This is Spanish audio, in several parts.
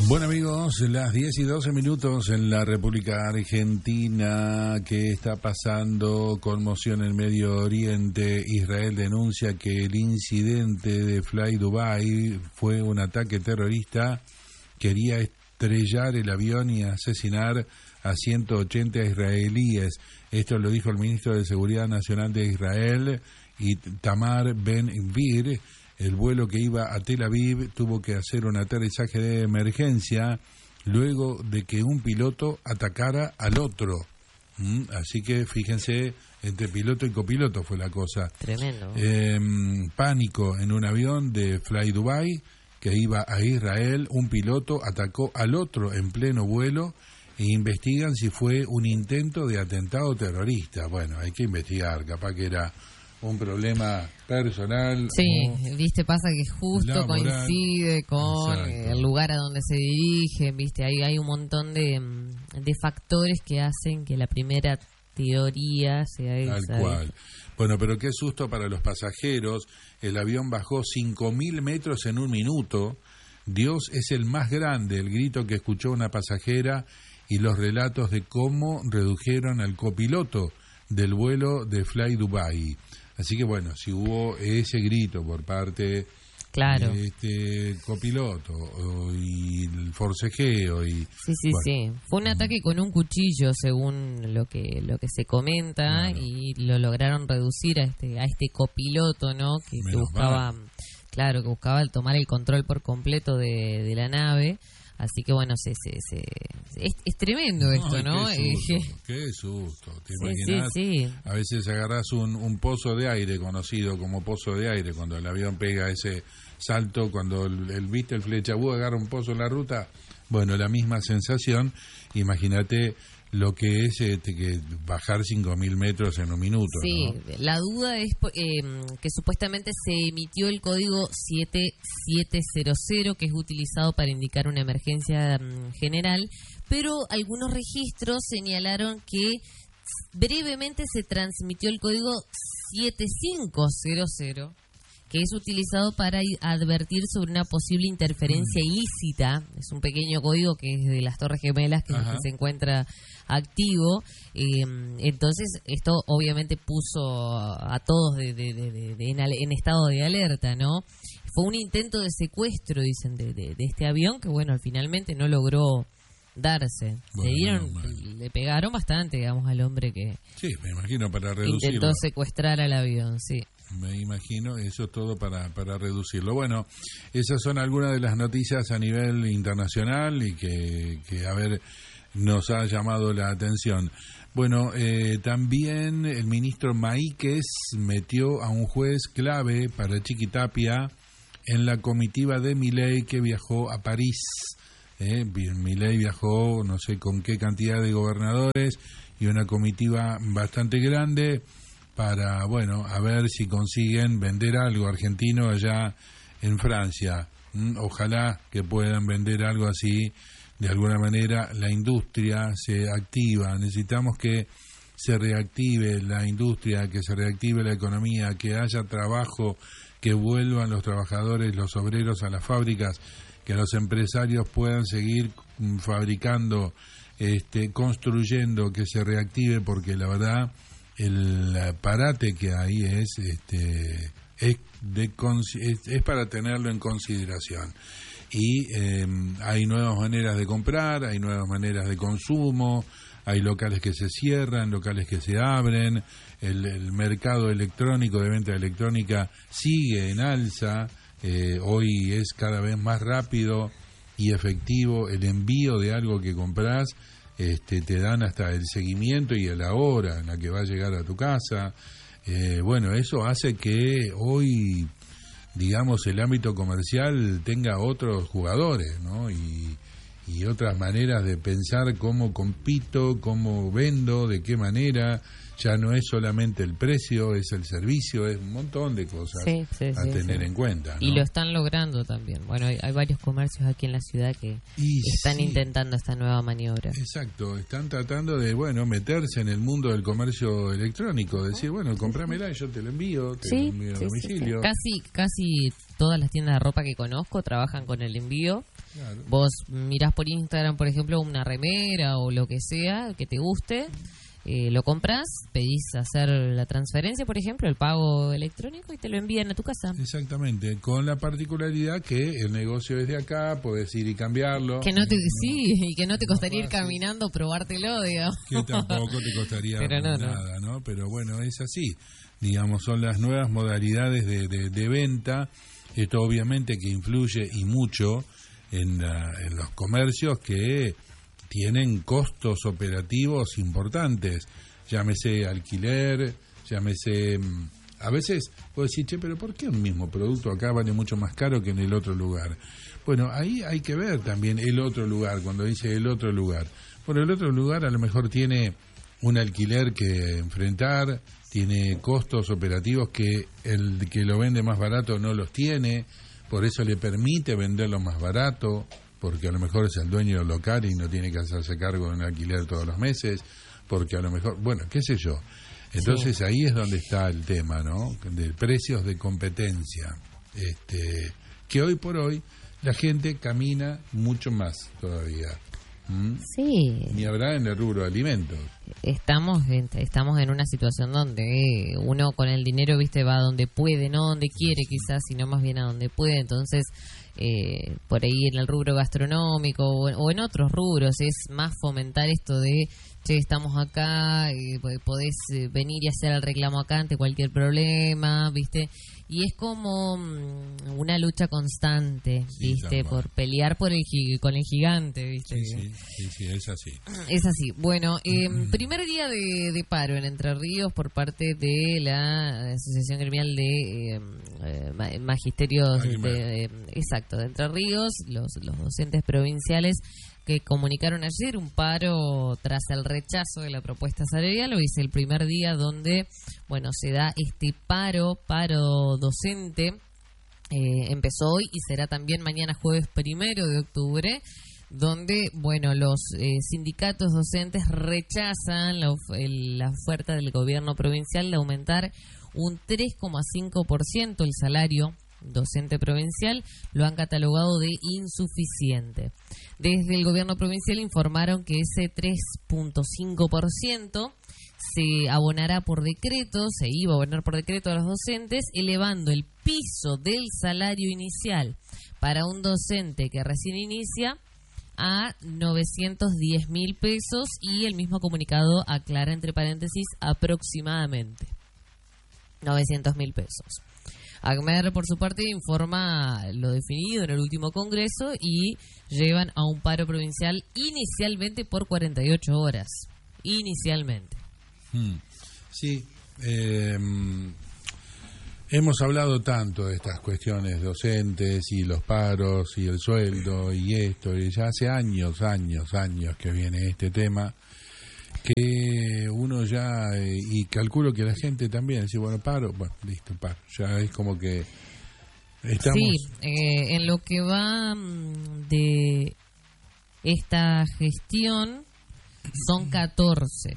Bueno amigos, las 10:12 en la República Argentina. ¿Qué está pasando? Conmoción en Medio Oriente. Israel denuncia que el incidente de Fly Dubai fue un ataque terrorista. Quería estrellar el avión y asesinar a 180 israelíes. Esto lo dijo el ministro de Seguridad Nacional de Israel, Itamar Ben-Gvir. El vuelo que iba a Tel Aviv tuvo que hacer un aterrizaje de emergencia luego de que un piloto atacara al otro. Así que fíjense, entre piloto y copiloto fue la cosa. Tremendo. Pánico en un avión de Fly Dubai que iba a Israel. Un piloto atacó al otro en pleno vuelo e investigan si fue un intento de atentado terrorista. Bueno, hay que investigar, capaz que era un problema personal. Sí, viste, pasa que justo laboral, coincide con el lugar a donde se dirigen, viste, hay un montón de factores que hacen que la primera teoría sea esa. Tal cual. Bueno, pero qué susto para los pasajeros. El avión bajó 5.000 metros en un minuto. Dios es el más grande, el grito que escuchó una pasajera y los relatos de cómo redujeron al copiloto del vuelo de Fly Dubai. Así que bueno, si hubo ese grito por parte de este copiloto y el forcejeo y sí, fue un ataque con un cuchillo según lo que se comenta, y lo lograron reducir a este copiloto, ¿no? Que buscaba tomar el control por completo de la nave. Así que bueno, es tremendo esto, ¿no? Qué susto. ¿Te imaginas? Sí. A veces agarrás un pozo de aire, conocido como pozo de aire, cuando el avión pega ese salto, cuando viste el flechabú agarra un pozo en la ruta. Bueno, la misma sensación. Imagínate lo que es que bajar 5.000 metros en un minuto. Sí, ¿no? La duda es que supuestamente se emitió el código 7700, que es utilizado para indicar una emergencia general, pero algunos registros señalaron que brevemente se transmitió el código 7500, que es utilizado para advertir sobre una posible interferencia ilícita. Es un pequeño código que es de las Torres Gemelas, que se encuentra activo. Entonces, esto obviamente puso a todos en estado de alerta, ¿no? Fue un intento de secuestro, dicen, de este avión, que bueno, finalmente no logró darse. Bueno, le pegaron bastante, digamos, al hombre que me imagino, para reducirlo. Intentó secuestrar al avión, sí. Me imagino, eso todo para reducirlo. Bueno, esas son algunas de las noticias a nivel internacional y que nos ha llamado la atención. Bueno, también el ministro Maíquez metió a un juez clave para Chiquitapia en la comitiva de Milei que viajó a París. Milei viajó, no sé con qué cantidad de gobernadores y una comitiva bastante grande para, a ver si consiguen vender algo argentino allá en Francia. Ojalá que puedan vender algo así. De alguna manera la industria se activa. Necesitamos que se reactive la industria, que se reactive la economía, que haya trabajo, que vuelvan los trabajadores, los obreros a las fábricas, que los empresarios puedan seguir fabricando, construyendo, que se reactive, porque la verdad el parate que hay es para tenerlo en consideración. Y hay nuevas maneras de comprar, hay nuevas maneras de consumo, hay locales que se cierran, locales que se abren, el mercado electrónico de venta electrónica sigue en alza. Hoy es cada vez más rápido y efectivo el envío de algo que compras. Te dan hasta el seguimiento y la hora en la que va a llegar a tu casa. Eso hace que hoy, digamos, el ámbito comercial tenga otros jugadores, ¿no? Y otras maneras de pensar cómo compito, cómo vendo, de qué manera. Ya no es solamente el precio, es el servicio, es un montón de cosas a tener en cuenta, ¿no? Y lo están logrando también. Bueno, hay varios comercios aquí en la ciudad que están intentando esta nueva maniobra. Exacto, están tratando de, meterse en el mundo del comercio electrónico, decir, cómpramela y yo te la envío, te la envío a domicilio. Casi todas las tiendas de ropa que conozco trabajan con el envío. Claro. Vos mirás por Instagram, por ejemplo, una remera o lo que sea que te guste, lo compras, pedís hacer la transferencia, por ejemplo, el pago electrónico y te lo envían a tu casa. Exactamente, con la particularidad que el negocio es de acá, podés ir y cambiarlo. Sí, y que no te costaría ir caminando, probártelo, digamos. Que tampoco te costaría nada, ¿no? Pero bueno, es así. Digamos, son las nuevas modalidades de venta. Esto obviamente que influye y mucho en los comercios que tienen costos operativos importantes, llámese alquiler, llámese... A veces puedo decir, che, pero ¿por qué un mismo producto acá vale mucho más caro que en el otro lugar? Bueno, ahí hay que ver también el otro lugar, cuando dice el otro lugar. Por el otro lugar a lo mejor tiene un alquiler que enfrentar, tiene costos operativos que el que lo vende más barato no los tiene, por eso le permite venderlo más barato, porque a lo mejor es el dueño del local y no tiene que hacerse cargo de un alquiler todos los meses, porque a lo mejor, bueno, qué sé yo. Entonces ahí es donde está el tema, ¿no? De precios de competencia, que hoy por hoy la gente camina mucho más todavía. Sí. Ni habrá en el rubro de alimentos. Estamos en una situación donde uno con el dinero, viste, va a donde puede, no donde quiere quizás, sino más bien a donde puede. Entonces, por ahí en el rubro gastronómico o en otros rubros es más fomentar esto de, che, estamos acá, podés venir y hacer el reclamo acá ante cualquier problema, viste. Y es como una lucha constante, viste, por pelear con el gigante, viste. Sí, es así. Es así. Bueno, primer día de paro en Entre Ríos por parte de la Asociación Gremial de Magisterios exacto, de Entre Ríos, los docentes provinciales que comunicaron ayer un paro tras el rechazo de la propuesta salarial. Hoy es el primer día donde, bueno, se da este paro docente. Empezó hoy y será también mañana jueves 1 de octubre, donde, bueno, los sindicatos docentes rechazan la oferta del gobierno provincial de aumentar un 3,5% el salario docente provincial. Lo han catalogado de insuficiente. Desde el gobierno provincial informaron que ese 3,5% se abonará por decreto, se iba a abonar por decreto a los docentes, elevando el piso del salario inicial para un docente que recién inicia a 910.000 pesos, y el mismo comunicado aclara, entre paréntesis, aproximadamente 900.000 pesos. ACMER, por su parte, informa lo definido en el último congreso y llevan a un paro provincial inicialmente por 48 horas. Inicialmente. Sí, hemos hablado tanto de estas cuestiones docentes y los paros y el sueldo y esto, y ya hace años que viene este tema, que uno ya, y calculo que la gente también, dice, bueno, listo, paro, ya es como que estamos... Sí, en lo que va de esta gestión son 14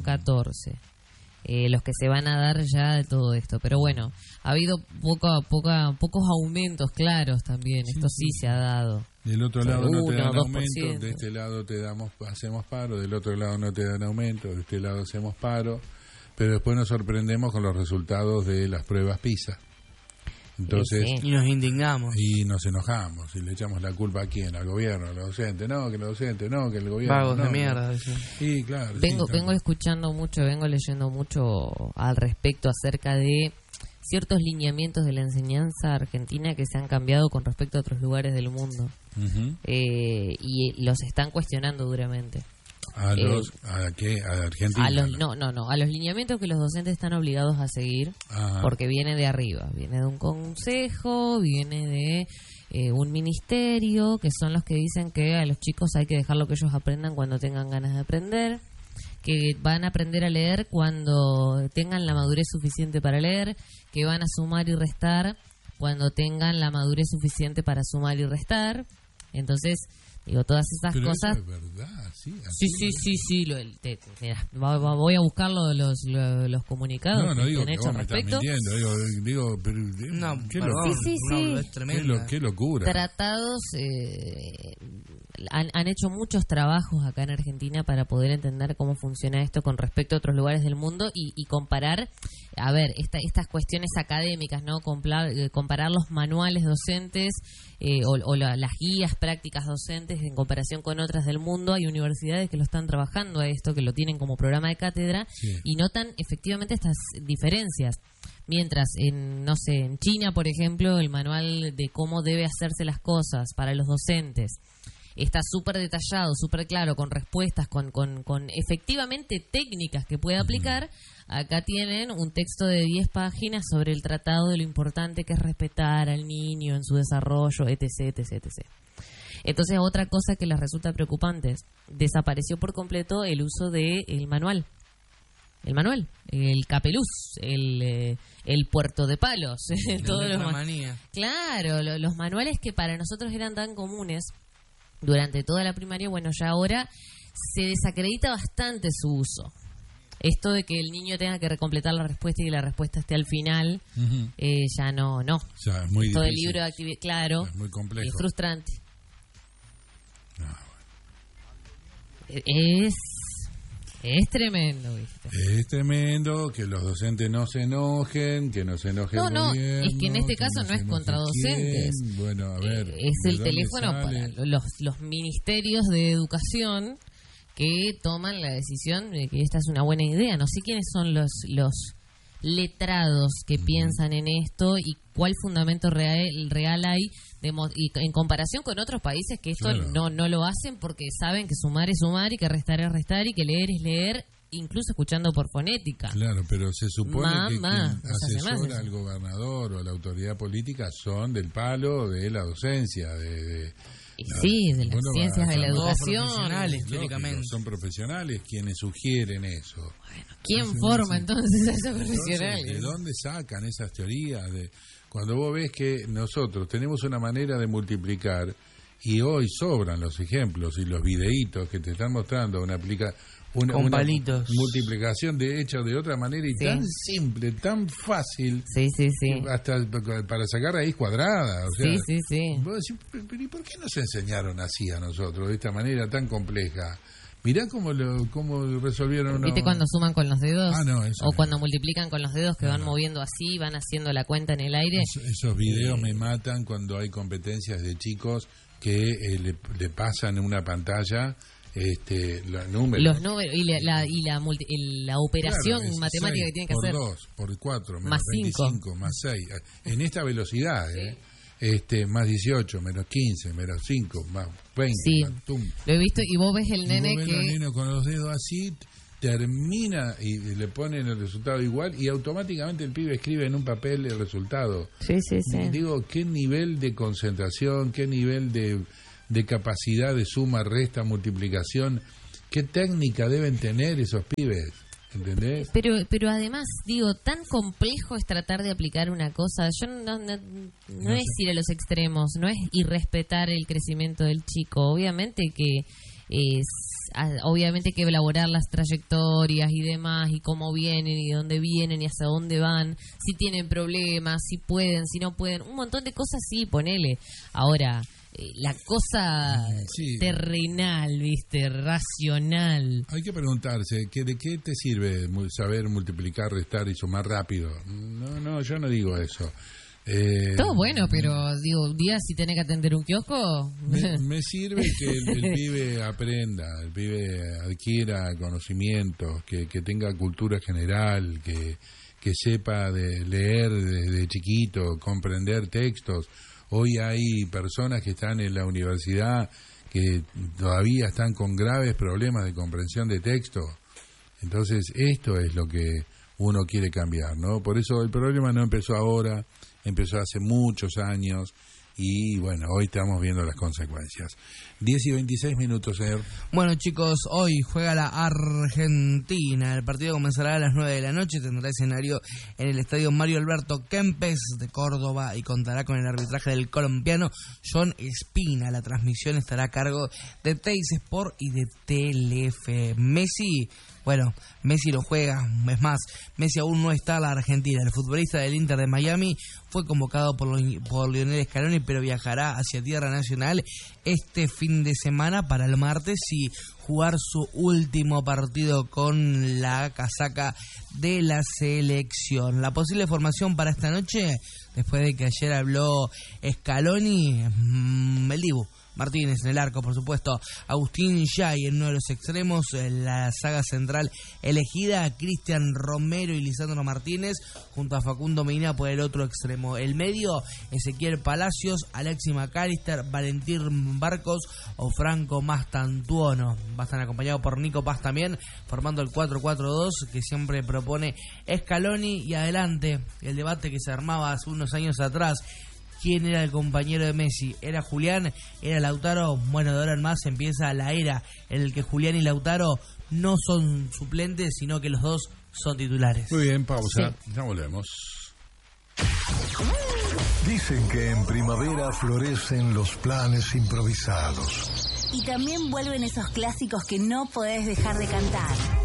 los que se van a dar ya de todo esto, pero bueno, ha habido pocos aumentos claros también, esto sí se ha dado. Del otro lado no te dan aumento, de este lado hacemos paro, del otro lado no te dan aumento, de este lado hacemos paro, pero después nos sorprendemos con los resultados de las pruebas PISA. Entonces, y nos indignamos. Y nos enojamos, y le echamos la culpa a quién, al gobierno, a los docentes, no, que los docentes, no, que el gobierno. Vagos no, de mierda. No. Sí, claro. Vengo escuchando mucho, vengo leyendo mucho al respecto acerca de ciertos lineamientos de la enseñanza argentina que se han cambiado con respecto a otros lugares del mundo. Y los están cuestionando duramente. ¿A qué? ¿A Argentina? A los lineamientos que los docentes están obligados a seguir. Ajá. Porque viene de arriba, viene de un consejo, viene de un ministerio, que son los que dicen que a los chicos hay que dejar lo que ellos aprendan cuando tengan ganas de aprender, que van a aprender a leer cuando tengan la madurez suficiente para leer, que van a sumar y restar cuando tengan la madurez suficiente para sumar y restar. Entonces, digo, todas esas pero cosas... Eso es verdad, sí. Sí. Mira, voy a buscar los comunicados no que digo han que hecho al vos me estás respecto. mintiendo, digo pero, No, qué perdón, Sí. es tremendo. qué locura. Tratados, han hecho muchos trabajos acá en Argentina para poder entender cómo funciona esto con respecto a otros lugares del mundo y comparar, a ver, estas cuestiones académicas, ¿no? Comparar los manuales docentes las guías prácticas docentes en comparación con otras del mundo. Hay universidades que lo están trabajando a esto, que lo tienen como programa de cátedra, y notan efectivamente estas diferencias. Mientras en China, por ejemplo, el manual de cómo debe hacerse las cosas para los docentes está súper detallado, súper claro, con respuestas, con efectivamente técnicas que puede aplicar. Acá tienen un texto de 10 páginas sobre el tratado de lo importante que es respetar al niño en su desarrollo, etc. Entonces, otra cosa que les resulta preocupante, desapareció por completo el uso del manual. El capeluz, el puerto de palos, todos los claro, los manuales que para nosotros eran tan comunes durante toda la primaria, bueno, ya ahora se desacredita bastante su uso. Esto de que el niño tenga que recompletar la respuesta y que la respuesta esté al final, ya no. O sea, es muy todo difícil. el libro de actividad, claro, Es muy complejo. es frustrante. Es tremendo, ¿viste? Es tremendo que los docentes no se enojen, que no se enoje el gobierno. Es que en este caso no es contra docentes. Bueno, a ver. Es el teléfono para los ministerios de educación que toman la decisión de que esta es una buena idea. No sé quiénes son los letrados que piensan en esto y cuál fundamento real hay y en comparación con otros países que esto no lo hacen porque saben que sumar es sumar y que restar es restar y que leer es leer, incluso escuchando por fonética. Claro, pero se supone que quien asesora más al gobernador o a la autoridad política son del palo de la docencia, de las ciencias de la educación. Profesionales, lógico, teóricamente. son profesionales quienes sugieren eso. Bueno, ¿quién forma entonces a esos profesionales? ¿De dónde sacan esas teorías? Cuando vos ves que nosotros tenemos una manera de multiplicar y hoy sobran los ejemplos y los videitos que te están mostrando una palitos. Multiplicación hecha de otra manera y tan simple, tan fácil, hasta para sacar raíz cuadrada. O sea, vos decís, pero ¿y por qué nos enseñaron así a nosotros, de esta manera tan compleja? Mirá cómo resolvieron. ¿Viste cuando suman con los dedos? Eso o cuando multiplican con los dedos que van moviendo así, van haciendo la cuenta en el aire. Esos videos me matan cuando hay competencias de chicos que le pasan en una pantalla los números y la operación matemática que tienen que hacer. Por 2, por 4, menos más 25, 5. más 6. En esta velocidad, más 18, menos 15, menos 5, más 20. Sí, más lo he visto y vos ves el nene el nene con los dedos así, termina y le ponen el resultado igual y automáticamente el pibe escribe en un papel el resultado. Digo, qué nivel de concentración, qué nivel de capacidad de suma, resta, multiplicación, qué técnica deben tener esos pibes, ¿entendés? Pero además, digo, tan complejo es tratar de aplicar una cosa. Yo no es ir a los extremos, no es irrespetar el crecimiento del chico. Obviamente que hay que elaborar las trayectorias y demás, y cómo vienen y dónde vienen y hacia dónde van, si tienen problemas, si pueden, si no pueden, un montón de cosas, sí, ponele. Ahora, la cosa terrenal, ¿viste? Racional. Hay que preguntarse, ¿de qué te sirve saber multiplicar, restar y sumar rápido? No, yo no digo eso. Todo bueno, pero digo, un día si tenés que atender un kiosco... Me sirve que el pibe aprenda, el pibe adquiera conocimientos, que tenga cultura general, que sepa de leer desde chiquito, comprender textos. Hoy hay personas que están en la universidad que todavía están con graves problemas de comprensión de texto. Entonces, esto es lo que uno quiere cambiar, ¿no? Por eso el problema no empezó ahora, empezó hace muchos años y bueno, hoy estamos viendo las consecuencias. 10:26, señor. Bueno, chicos, hoy juega la Argentina. El partido comenzará a las 9 de la noche. Tendrá escenario en el estadio Mario Alberto Kempes de Córdoba y contará con el arbitraje del colombiano John Espina. La transmisión estará a cargo de Teis Sport y de Telefe. Messi lo juega. Es más, Messi aún no está en la Argentina. El futbolista del Inter de Miami fue convocado por Lionel Scaloni, pero viajará hacia tierra nacional este fin de semana para el martes y jugar su último partido con la casaca de la selección. La posible formación para esta noche, después de que ayer habló Scaloni, el Dibu Martínez en el arco, por supuesto, Agustín Yay en uno de los extremos, la saga central elegida, Cristian Romero y Lisandro Martínez, junto a Facundo Medina por el otro extremo. El medio, Ezequiel Palacios, Alexis McAllister, Valentín Barcos o Franco Mastantuono. Va a estar acompañado por Nico Paz también, formando el 4-4-2 que siempre propone Scaloni. Y adelante, el debate que se armaba hace unos años atrás: ¿quién era el compañero de Messi? ¿Era Julián? ¿Era Lautaro? Bueno, de ahora en más empieza la era en la que Julián y Lautaro no son suplentes, sino que los dos son titulares. Muy bien, pausa. Sí. Ya volvemos. Dicen que en primavera florecen los planes improvisados. Y también vuelven esos clásicos que no podés dejar de cantar.